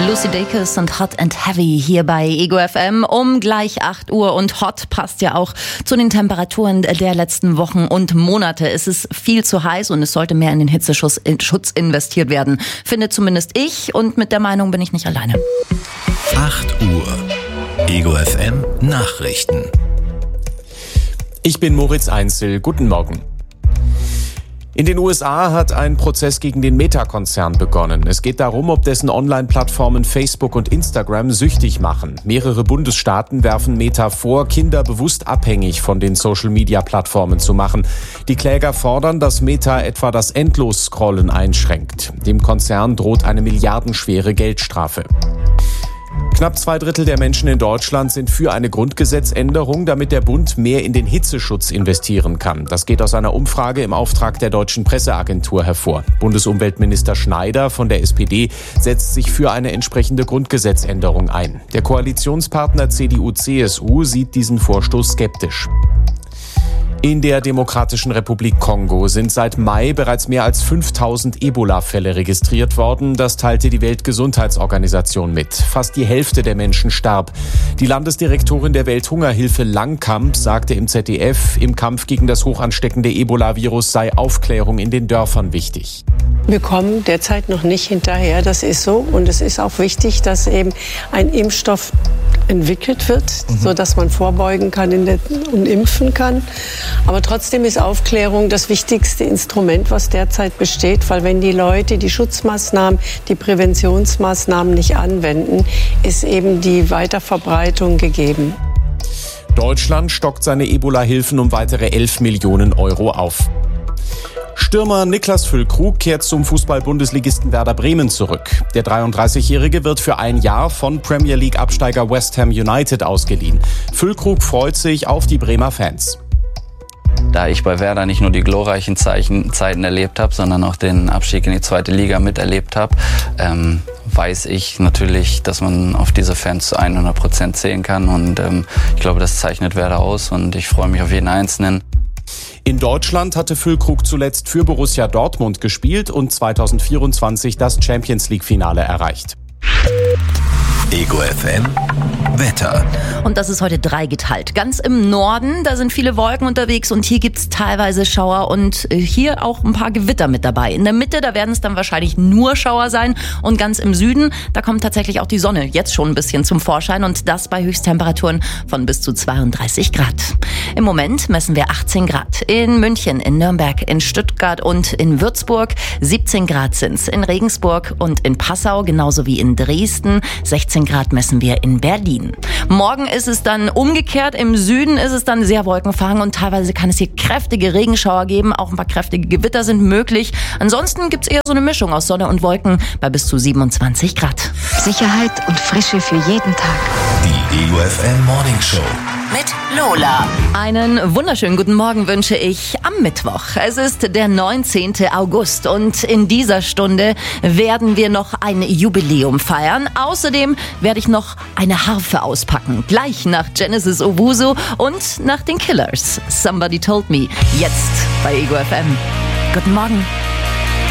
Lucy Dacus und Hot and Heavy hier bei Ego FM um gleich 8 Uhr. Und Hot passt ja auch zu den Temperaturen der letzten Wochen und Monate. Es ist viel zu heiß und es sollte mehr in den Hitzeschutz investiert werden. Finde zumindest ich, und mit der Meinung bin ich nicht alleine. 8 Uhr. Ego FM Nachrichten. Ich bin Moritz Einzel. Guten Morgen. In den USA hat ein Prozess gegen den Meta-Konzern begonnen. Es geht darum, ob dessen Online-Plattformen Facebook und Instagram süchtig machen. Mehrere Bundesstaaten werfen Meta vor, Kinder bewusst abhängig von den Social-Media-Plattformen zu machen. Die Kläger fordern, dass Meta etwa das Endlos-Scrollen einschränkt. Dem Konzern droht eine milliardenschwere Geldstrafe. Knapp 2/3 der Menschen in Deutschland sind für eine Grundgesetzänderung, damit der Bund mehr in den Hitzeschutz investieren kann. Das geht aus einer Umfrage im Auftrag der Deutschen Presseagentur hervor. Bundesumweltminister Schneider von der SPD setzt sich für eine entsprechende Grundgesetzänderung ein. Der Koalitionspartner CDU/CSU sieht diesen Vorstoß skeptisch. In der Demokratischen Republik Kongo sind seit Mai bereits mehr als 5000 Ebola-Fälle registriert worden. Das teilte die Weltgesundheitsorganisation mit. Fast die Hälfte der Menschen starb. Die Landesdirektorin der Welthungerhilfe Langkamp sagte im ZDF, im Kampf gegen das hochansteckende Ebola-Virus sei Aufklärung in den Dörfern wichtig. Wir kommen derzeit noch nicht hinterher, das ist so. Und es ist auch wichtig, dass eben ein Impfstoff entwickelt wird, sodass man vorbeugen kann und impfen kann. Aber trotzdem ist Aufklärung das wichtigste Instrument, was derzeit besteht, weil wenn die Leute die Schutzmaßnahmen, die Präventionsmaßnahmen nicht anwenden, ist eben die Weiterverbreitung gegeben. Deutschland stockt seine Ebola-Hilfen um weitere 11 Millionen Euro auf. Stürmer Niklas Füllkrug kehrt zum Fußball-Bundesligisten Werder Bremen zurück. Der 33-Jährige wird für ein Jahr von Premier League-Absteiger West Ham United ausgeliehen. Füllkrug freut sich auf die Bremer Fans. Da ich bei Werder nicht nur die glorreichen Zeiten erlebt habe, sondern auch den Abstieg in die zweite Liga miterlebt habe, weiß ich natürlich, dass man auf diese Fans zu 100% zählen kann. Und ich glaube, das zeichnet Werder aus und ich freue mich auf jeden Einzelnen. In Deutschland hatte Füllkrug zuletzt für Borussia Dortmund gespielt und 2024 das Champions-League-Finale erreicht. Ego FM Wetter. Und das ist heute dreigeteilt. Ganz im Norden, da sind viele Wolken unterwegs und hier gibt's teilweise Schauer und hier auch ein paar Gewitter mit dabei. In der Mitte, da werden es dann wahrscheinlich nur Schauer sein, und ganz im Süden, da kommt tatsächlich auch die Sonne jetzt schon ein bisschen zum Vorschein, und das bei Höchsttemperaturen von bis zu 32 Grad. Im Moment messen wir 18 Grad. In München, in Nürnberg, in Stuttgart und in Würzburg. 17 Grad sind's in Regensburg und in Passau, genauso wie in Dresden. 16 Grad messen wir in Berlin. Morgen ist es dann umgekehrt. Im Süden ist es dann sehr wolkenverhangen und teilweise kann es hier kräftige Regenschauer geben. Auch ein paar kräftige Gewitter sind möglich. Ansonsten gibt's eher so eine Mischung aus Sonne und Wolken bei bis zu 27 Grad. Sicherheit und Frische für jeden Tag. Die Ego FM Morning Show. Mit Lola. Einen wunderschönen guten Morgen wünsche ich am Mittwoch. Es ist der 19. August und in dieser Stunde werden wir noch ein Jubiläum feiern. Außerdem werde ich noch eine Harfe auspacken. Gleich nach Genesis Owusu und nach den Killers. Somebody Told Me. Jetzt bei Ego FM. Guten Morgen.